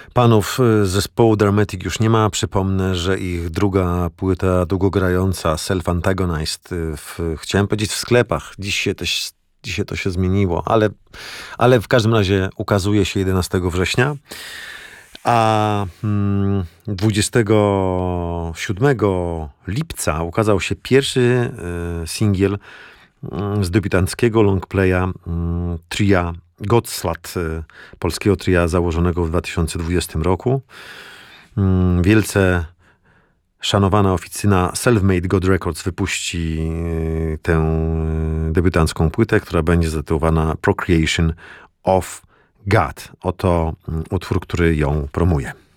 Panów z zespołu Dramatic już nie ma. Przypomnę, że ich druga płyta długogrająca Self-Antagonized chciałem powiedzieć w sklepach. Dzisiaj to się zmieniło, ale w każdym razie ukazuje się 11 września. A 27 lipca ukazał się pierwszy singiel z debiutanckiego longplaya tria Gottslat, polskiego tria założonego w 2020 roku. Wielce szanowana oficyna Self-Made God Records wypuści tę debiutancką płytę, która będzie zatytułowana Procreation of God. Oto utwór, który ją promuje.